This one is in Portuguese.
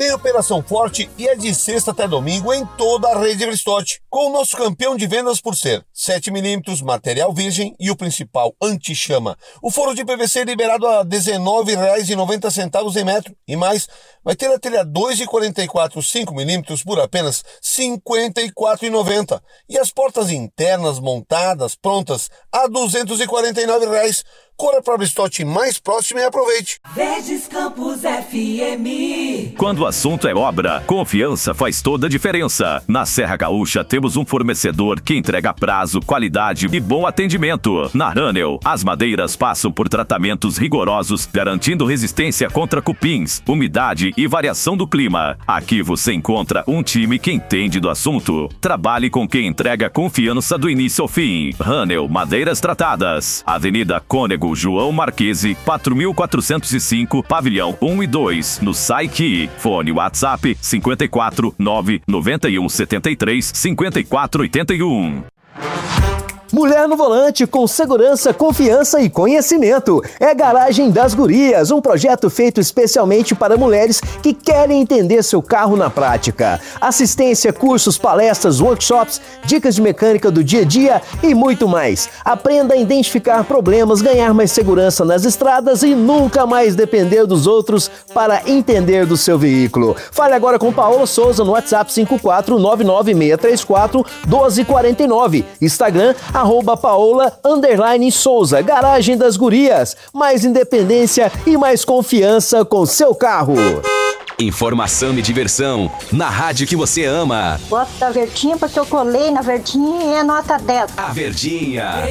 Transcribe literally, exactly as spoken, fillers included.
Tem operação forte e é de sexta até domingo em toda a rede Bristotti, com o nosso campeão de vendas por ser sete milímetros, material virgem e o principal, anti-chama. O forro de P V C liberado a dezenove reais e noventa centavos em metro. E mais, vai ter a telha dois e quarenta e quatro cinco milímetros por apenas cinquenta e quatro reais e noventa centavos. E as portas internas montadas, prontas, a duzentos e quarenta e nove reais. Corra para a Bristotti mais próxima e aproveite. Verdes Campos F M. Quando o assunto é obra, confiança faz toda a diferença. Na Serra Gaúcha temos um fornecedor que entrega prazo, qualidade e bom atendimento. Na Ranel, as madeiras passam por tratamentos rigorosos, garantindo resistência contra cupins, umidade e variação do clima. Aqui você encontra um time que entende do assunto. Trabalhe com quem entrega confiança do início ao fim. Ranel Madeiras Tratadas. Avenida Cônego João Marquese, quatro mil quatrocentos e cinco, pavilhão um e dois, no Saiki. Fone WhatsApp cinco quatro nove nove um sete três cinco quatro oito um. Mulher no Volante, com segurança, confiança e conhecimento. É Garagem das Gurias, um projeto feito especialmente para mulheres que querem entender seu carro na prática. Assistência, cursos, palestras, workshops, dicas de mecânica do dia a dia e muito mais. Aprenda a identificar problemas, ganhar mais segurança nas estradas e nunca mais depender dos outros para entender do seu veículo. Fale agora com Paola Souza no WhatsApp cinco quatro nove nove seis três quatro um dois quatro nove. Instagram, arroba Paola underline Souza. Garagem das Gurias. Mais independência e mais confiança com seu carro. Informação e diversão na rádio que você ama. Gosto da Verdinha porque eu colei na Verdinha e é nota dez. A Verdinha.